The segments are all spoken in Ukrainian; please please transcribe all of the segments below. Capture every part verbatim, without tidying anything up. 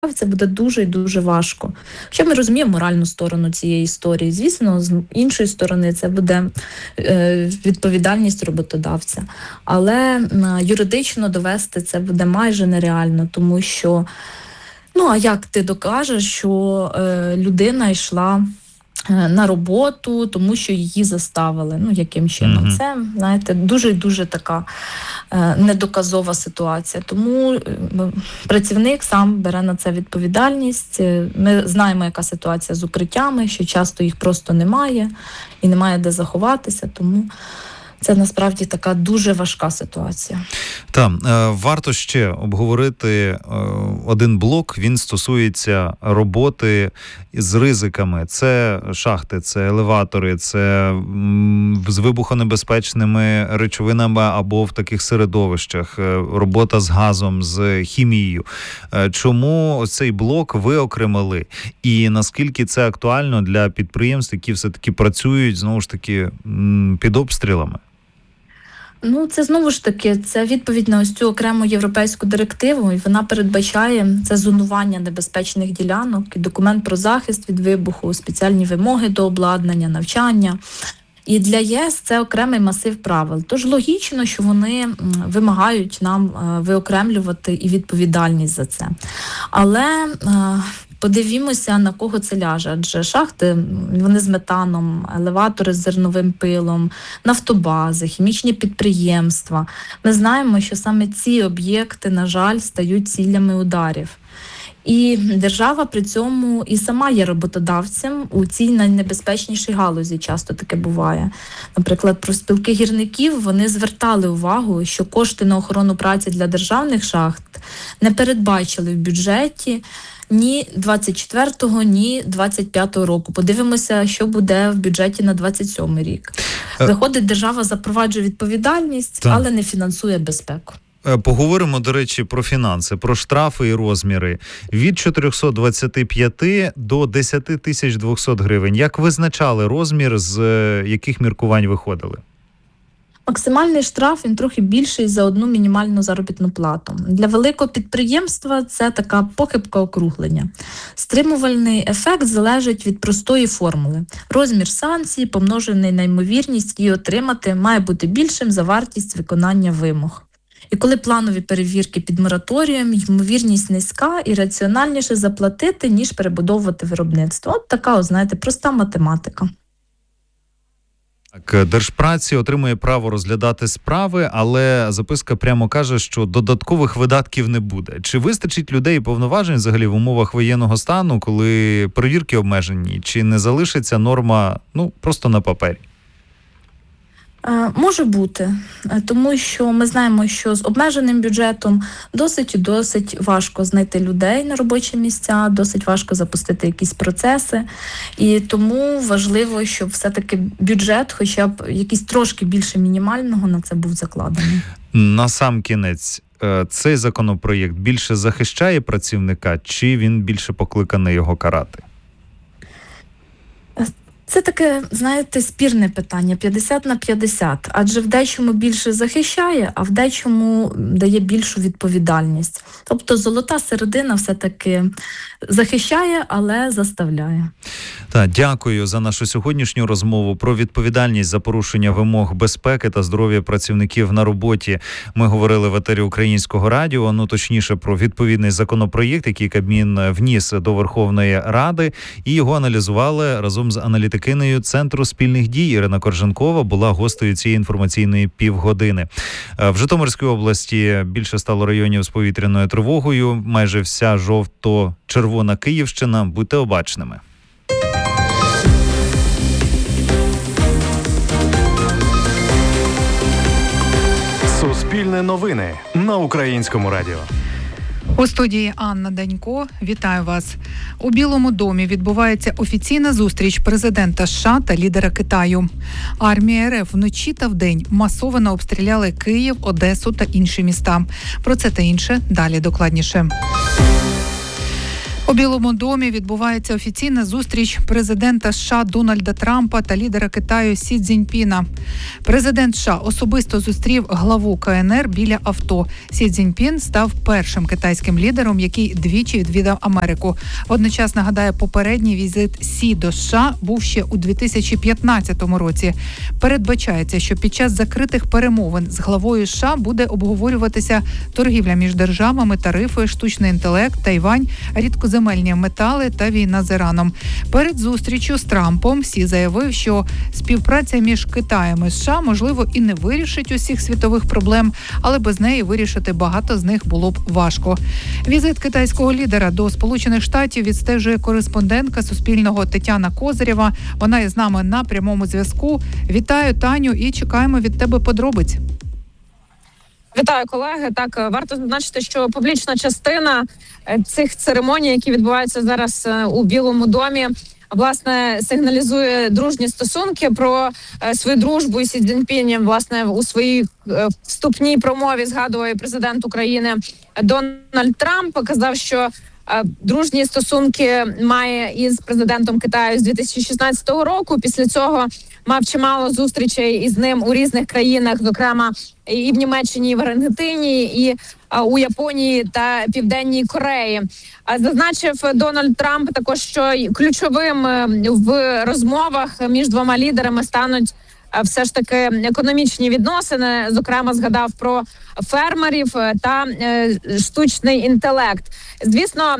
це буде дуже і дуже важко. Хоча ми розуміємо моральну сторону цієї історії. Звісно, з іншої сторони це буде е, відповідальність роботодавця. Але е, юридично довести це буде майже нереально, тому що, ну а як ти докажеш, що е, людина йшла на роботу, тому що її заставили. Ну, яким чином? Mm-hmm. Це, знаєте, дуже-дуже така е, недоказова ситуація. Тому е, працівник сам бере на це відповідальність. Ми знаємо, яка ситуація з укриттями, що часто їх просто немає і немає де заховатися, тому це насправді така дуже важка ситуація. Так, варто ще обговорити один блок, він стосується роботи з ризиками. Це шахти, це елеватори, це з вибухонебезпечними речовинами або в таких середовищах, робота з газом, з хімією. Чому цей блок ви окремили? І наскільки це актуально для підприємств, які все-таки працюють, знову ж таки, під обстрілами? Ну, це знову ж таки, це відповідь на ось цю окрему європейську директиву, і вона передбачає це зонування небезпечних ділянок, і документ про захист від вибуху, спеціальні вимоги до обладнання, навчання. І для ЄС це окремий масив правил. Тож логічно, що вони вимагають нам виокремлювати і відповідальність за це. Але подивімося, на кого це ляже. Адже шахти, вони з метаном, елеватори з зерновим пилом, нафтобази, хімічні підприємства. Ми знаємо, що саме ці об'єкти, на жаль, стають цілями ударів. І держава при цьому і сама є роботодавцем у цій найнебезпечнішій галузі, часто таке буває. Наприклад, профспілки гірників, вони звертали увагу, що кошти на охорону праці для державних шахт не передбачили в бюджеті ні двадцять четвертого, ні двадцять п'ятого року. Подивимося, що буде в бюджеті на двадцять сьомий рік. Виходить, держава запроваджує відповідальність, так, але не фінансує безпеку. Поговоримо, до речі, про фінанси, про штрафи і розміри. Від чотириста двадцять п'ять до десять тисяч двісті гривень. Як визначали розмір, з яких міркувань виходили? Максимальний штраф, він трохи більший за одну мінімальну заробітну плату. Для великого підприємства це така похибка округлення. Стримувальний ефект залежить від простої формули. Розмір санкції, помножений на ймовірність її отримати, має бути більшим за вартість виконання вимог. І коли планові перевірки під мораторієм, ймовірність низька і раціональніше заплатити, ніж перебудовувати виробництво. От така, знаєте, проста математика. Так, Держпраці отримує право розглядати справи, але записка прямо каже, що додаткових видатків не буде. Чи вистачить людей повноважень взагалі в умовах воєнного стану, коли перевірки обмежені? Чи не залишиться норма, ну, просто на папері? Може бути, тому що ми знаємо, що з обмеженим бюджетом досить і досить важко знайти людей на робочі місця, досить важко запустити якісь процеси, і тому важливо, щоб все-таки бюджет, хоча б якийсь трошки більше мінімального, на це був закладений. На сам кінець, цей законопроєкт більше захищає працівника, чи він більше покликаний його карати? Це таке, знаєте, спірне питання, п'ятдесят на п'ятдесят, адже в дечому більше захищає, а в дечому дає більшу відповідальність. Тобто золота середина все-таки захищає, але заставляє. Так, дякую за нашу сьогоднішню розмову про відповідальність за порушення вимог безпеки та здоров'я працівників на роботі. Ми говорили в етері Українського радіо, ну точніше про відповідний законопроєкт, який Кабмін вніс до Верховної Ради, і його аналізували разом з аналітиками Центру спільних дій. Ірина Корженкова була гостею цієї інформаційної півгодини. В Житомирській області більше стало районів з повітряною тривогою. Майже вся жовто-червона Київщина. Будьте обачними. Суспільне новини на Українському радіо. У студії Анна Данько. Вітаю вас. У Білому домі відбувається офіційна зустріч президента США та лідера Китаю. Армія РФ вночі та вдень масово обстріляли Київ, Одесу та інші міста. Про це та інше далі докладніше. У Білому домі відбувається офіційна зустріч президента США Дональда Трампа та лідера Китаю Сі Цзіньпіна. Президент США особисто зустрів главу Ка Ен Ер біля авто. Сі Цзіньпін став першим китайським лідером, який двічі відвідав Америку. Водночас, нагадаю, попередній візит Сі до США був ще у дві тисячі п'ятнадцятому році. Передбачається, що під час закритих перемовин з главою США буде обговорюватися торгівля між державами, тарифи, штучний інтелект, Тайвань, рідкоземельні метали та війна з Іраном. Перед зустрічю з Трампом Сі заявив, що співпраця між Китаєм і США, можливо, і не вирішить усіх світових проблем, але без неї вирішити багато з них було б важко. Візит китайського лідера до Сполучених Штатів відстежує кореспондентка Суспільного Тетяна Козирєва. Вона із нами на прямому зв'язку. Вітаю, Таню, і чекаємо від тебе подробиць. Вітаю, колеги. Так, варто зазначити, що публічна частина цих церемоній, які відбуваються зараз у Білому домі, власне, сигналізує дружні стосунки. Про свою дружбу із Сі Цзіньпінем, власне, у своїй вступній промові згадував президент України Дональд Трамп. Казав, що дружні стосунки має із президентом Китаю з дві тисячі шістнадцятого року. Після цього мав чимало зустрічей із ним у різних країнах, зокрема і в Німеччині, і в Аргентині, і у Японії та Південній Кореї. Зазначив Дональд Трамп також, що ключовим в розмовах між двома лідерами стануть все ж таки економічні відносини. Зокрема, згадав про фермерів та штучний інтелект. Звісно,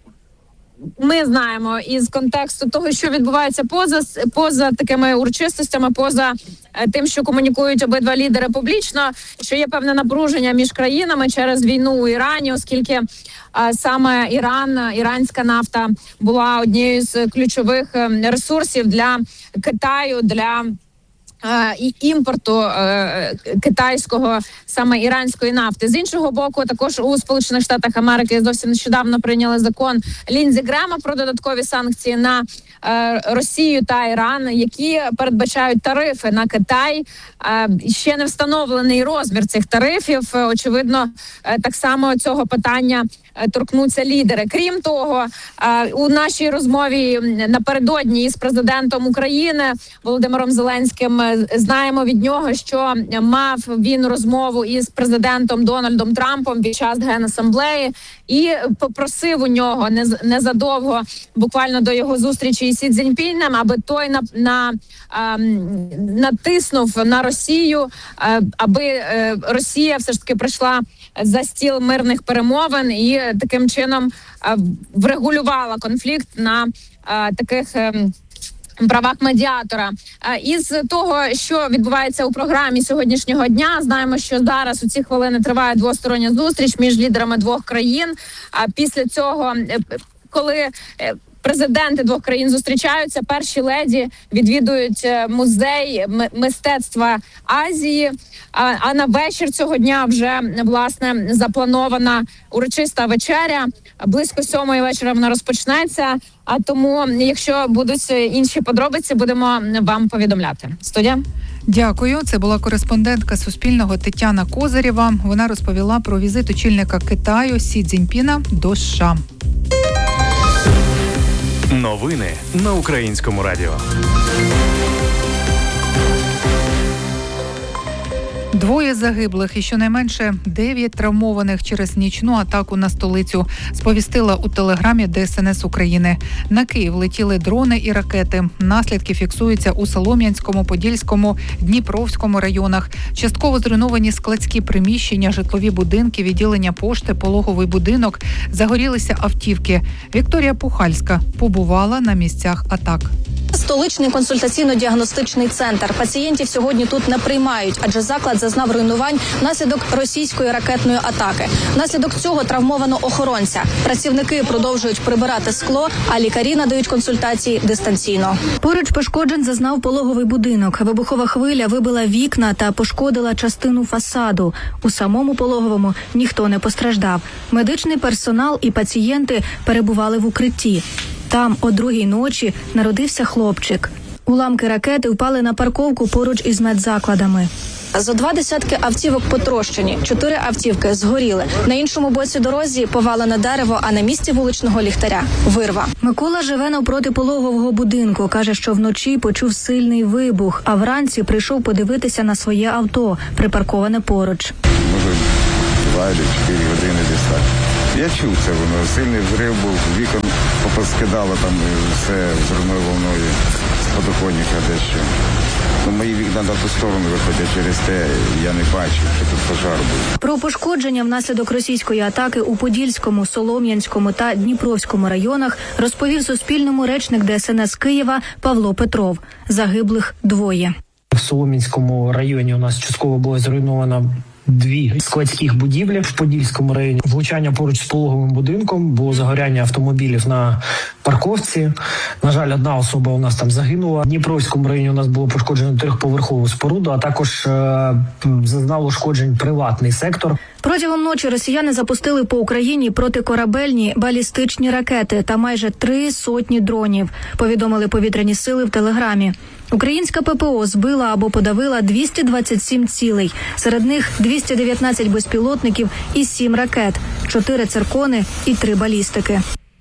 ми знаємо із контексту того, що відбувається поза поза такими урочистостями, поза тим, що комунікують обидва лідери публічно, що є певне напруження між країнами через війну у Ірані, оскільки а, саме Іран, іранська нафта була однією з ключових ресурсів для Китаю, для і імпорту е, китайського, саме іранської нафти. З іншого боку, також у Сполучених Штатах Америки зовсім нещодавно прийняли закон Ліндзі Грема про додаткові санкції на е, Росію та Іран, які передбачають тарифи на Китай. Е, ще не встановлений розмір цих тарифів. Очевидно, е, так само цього питання торкнуться лідери. Крім того, у нашій розмові напередодні із президентом України Володимиром Зеленським знаємо від нього, що мав він розмову із президентом Дональдом Трампом під час Генасамблеї і попросив у нього незадовго, буквально до його зустрічі із Сі Цзіньпінем, аби той на, на, а, натиснув на Росію, а, аби а, Росія все ж таки прийшла за стіл мирних перемовин і таким чином а, врегулювала конфлікт на а, таких а, правах медіатора. А, із того, що відбувається у програмі сьогоднішнього дня, знаємо, що зараз у ці хвилини триває двостороння зустріч між лідерами двох країн. А після цього, коли президенти двох країн зустрічаються, перші леді відвідують музей мистецтва Азії. А, а на вечір цього дня вже, власне, запланована урочиста вечеря. Близько сьомої вечора вона розпочнеться. А тому, якщо будуть інші подробиці, будемо вам повідомляти. Студія. Дякую. Це була кореспондентка Суспільного Тетяна Козирєва. Вона розповіла про візит очільника Китаю Сі Цзіньпіна до США. Новини на Українському радіо. Двоє загиблих і щонайменше дев'ять травмованих через нічну атаку на столицю, сповістила у телеграмі Де Ес Ен Ес України. На Київ летіли дрони і ракети. Наслідки фіксуються у Солом'янському, Подільському, Дніпровському районах. Частково зруйновані складські приміщення, житлові будинки, відділення пошти, пологовий будинок. Загорілися автівки. Вікторія Пухальська побувала на місцях атак. Столичний консультаційно-діагностичний центр. Пацієнтів сьогодні тут не приймають, адже заклад зазнав руйнувань внаслідок російської ракетної атаки. Внаслідок цього травмовано охоронця. Працівники продовжують прибирати скло, а лікарі надають консультації дистанційно. Поруч пошкоджень зазнав пологовий будинок. Вибухова хвиля вибила вікна та пошкодила частину фасаду. У самому пологовому ніхто не постраждав. Медичний персонал і пацієнти перебували в укритті. Там о другій ночі народився хлопчик. Уламки ракети впали на парковку поруч із медзакладами. Зо два десятки автівок потрощені, чотири автівки згоріли. На іншому боці дорозі повалене дерево, а на місці вуличного ліхтаря – вирва. Микола живе навпроти пологового будинку. Каже, що вночі почув сильний вибух, а вранці прийшов подивитися на своє авто, припарковане поруч. Може, два чи чотири години десь так. Я чув це, воно сильний взрив був, вікон попоскидало там все взривною волною з подоконника дещо. Ну, мої вікна на ту сторону виходять, через те я не бачив, що тут пожар був. Про пошкодження внаслідок російської атаки у Подільському, Солом'янському та Дніпровському районах розповів Суспільному речник Де Ес Ен Ес Києва Павло Петров. Загиблих двоє. В Солом'янському районі у нас частково було зруйновано дві складських будівлі. В Подільському районі влучання поруч з пологовим будинком, було загоряння автомобілів на парковці. На жаль, одна особа у нас там загинула. В Дніпровському районі у нас було пошкоджено трьохповерхову споруду, а також е- зазнав ушкоджень приватний сектор. Протягом ночі росіяни запустили по Україні протикорабельні балістичні ракети та майже три сотні дронів, повідомили повітряні сили в Телеграмі. Українська Пе Пе О збила або подавила двісті двадцять сім цілей. Серед них двісті дев'ятнадцять безпілотників і сім ракет, чотири циркони і три балістики.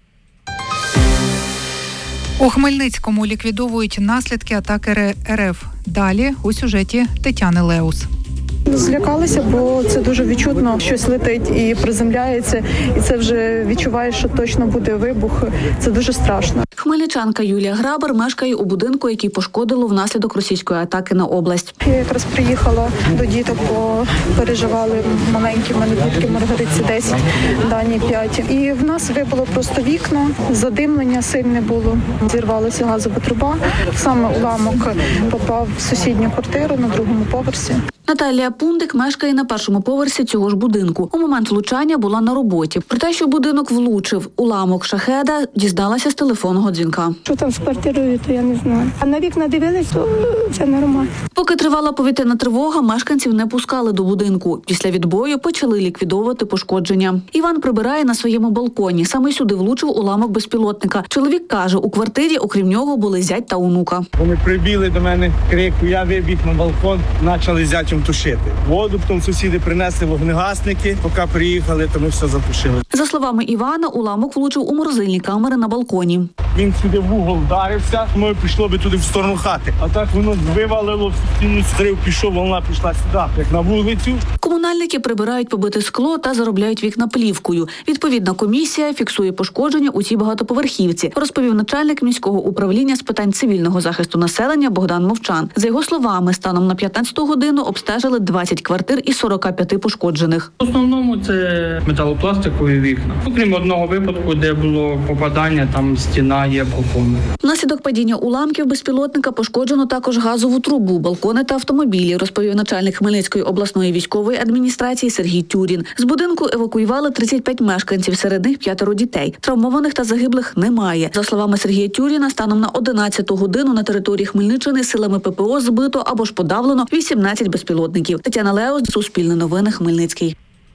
У Хмельницькому ліквідовують наслідки атаки Ер Еф. Далі у сюжеті Тетяни Леус. Злякалися, бо це дуже відчутно. Щось летить і приземляється, і це вже відчуваєш, що точно буде вибух. Це дуже страшно. Хмельничанка Юлія Грабар мешкає у будинку, який пошкодило внаслідок російської атаки на область. Я якраз приїхала до діток, бо переживали маленькі, в мене дітки Маргариці десять, Дані п'ять. І в нас вибило просто вікна, задимлення сильне було. Зірвалася газова труба. Саме уламок попав в сусідню квартиру на другому поверсі. Наталія Пундик мешкає на першому поверсі цього ж будинку. У момент влучання була на роботі. Про те, що будинок влучив уламок шахеда, дізналася з телефонного дзвінка. Що там з квартирою, то я не знаю. А на вікна дивились, то це нормально. Поки тривала повітряна тривога, мешканців не пускали до будинку. Після відбою почали ліквідовувати пошкодження. Іван прибирає на своєму балконі. Саме сюди влучив уламок безпілотника. Чоловік каже, у квартирі, окрім нього, були зять та онука. Вони прибігли до мене, крику, я вибіг на балкон, почали зятям тушити воду, потім сусіди принесли вогнегасники, поки приїхали, то ми все затушили. За словами Івана, уламок влучив у морозильні камери на балконі. Він сюди в угол вдарився, ми пішло би туди в сторону хати. А так воно вивалило, в стіну стрив, пішов, волна пішла сюди, як на вулицю. Комунальники прибирають побите скло та заробляють вікна плівкою. Відповідна комісія фіксує пошкодження у цій багатоповерхівці, розповів начальник міського управління з питань цивільного захисту населення Богдан Мовчан. За його словами, станом на п'ятнадцяту годину обстежили двадцять квартир із сорока п'яти пошкоджених. В основному це металопластикові вікна. Окрім одного випадку, де було попадання, там стіна є балкону. Внаслідок падіння уламків безпілотника пошкоджено також газову трубу, балкони та автомобілі, розповів начальник Хмельницької обласної військової адміністрації Сергій Тюрін. З будинку евакуювали тридцять п'ять мешканців, серед них п'ятеро дітей. Травмованих та загиблих немає. За словами Сергія Тюріна, станом на одинадцяту годину на території Хмельниччини силами Пе Пе О збито або ж подавлено вісімнадцять безпілотників. Тетяна Леус, Суспільне новини, Хмельницький.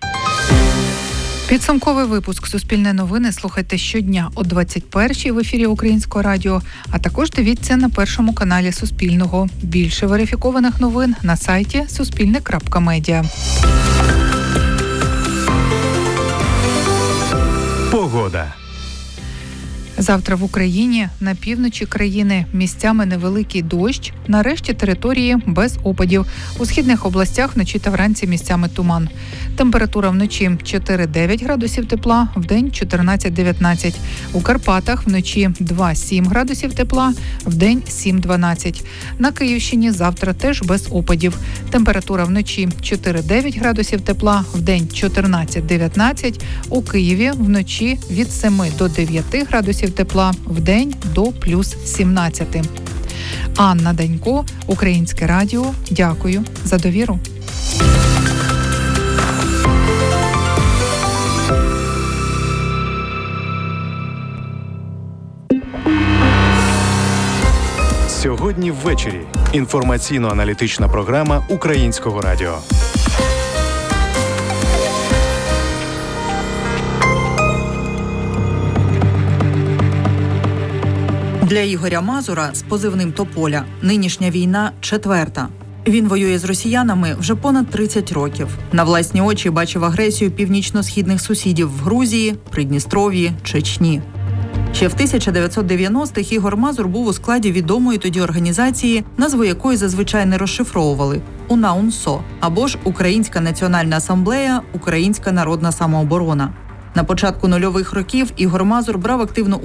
Підсумковий випуск «Суспільне новини» слухайте щодня о двадцять першій в ефірі Українського радіо, а також дивіться на першому каналі Суспільного. Більше верифікованих новин на сайті суспільне крапка медіа. Погода. Завтра в Україні на півночі країни місцями невеликий дощ, на решті території без опадів. У східних областях вночі та вранці місцями туман. Температура вночі чотири-дев'ять градусів тепла, вдень чотирнадцять-дев'ятнадцять. У Карпатах вночі два-сім градусів тепла, вдень сім-дванадцять. На Київщині завтра теж без опадів. Температура вночі чотири-дев'ять градусів тепла, вдень чотирнадцять-дев'ятнадцять. У Києві вночі від семи до дев'яти градусів тепла, вдень до плюс сімнадцять. Анна Данько, Українське радіо. Дякую за довіру. Сьогодні ввечері. Інформаційно-аналітична програма Українського радіо. Для Ігоря Мазура з позивним «Тополя» нинішня війна четверта. Він воює з росіянами вже понад тридцять років. На власні очі бачив агресію північно-східних сусідів в Грузії, Придністров'ї, Чечні. Ще в тисяча дев'ятсот дев'яностих Ігор Мазур був у складі відомої тоді організації, назву якої зазвичай не розшифровували – УНАУНСО, або ж Українська національна асамблея, Українська народна самооборона. На початку нульових років Ігор Мазур брав активну